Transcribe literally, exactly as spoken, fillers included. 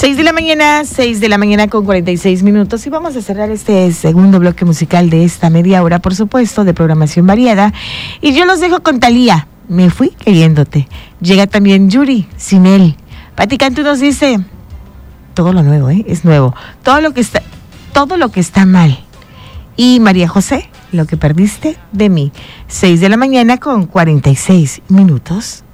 seis de la mañana, seis de la mañana con cuarenta y seis minutos y vamos a cerrar este segundo bloque musical de esta media hora, por supuesto, de programación variada. Y yo los dejo con Thalía, Me Fui Queriéndote. Llega también Yuri, Sin Él. Pati Cantú nos dice, todo lo nuevo, ¿eh? Es nuevo. Todo lo que está, todo lo que está mal. Y María José, Lo que perdiste de mí. seis de la mañana con cuarenta y seis minutos.